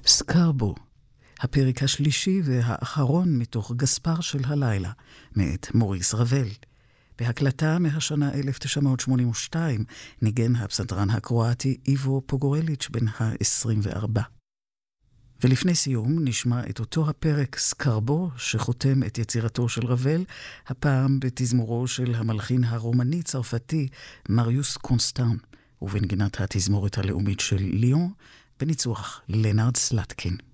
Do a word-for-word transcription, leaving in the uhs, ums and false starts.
סקרבו, הפרק השלישי והאחרון מתוך גספר של הלילה, מאת מוריס רבל. בהקלטה מהשנה אלף תשע מאות שמונים ושתיים ניגן הפסנתרן הקרואטי איבו פוגורליץ' בן ה-עשרים וארבע. ולפני סיום נשמע את אותו הפרק סקרבו שחותם את יצירתו של רבל, הפעם בתזמורו של המלחין הרומני צרפתי מריוס קונסטן, ובנגינת התזמורת הלאומית של ליון, בניצוח לנארד סלטקין.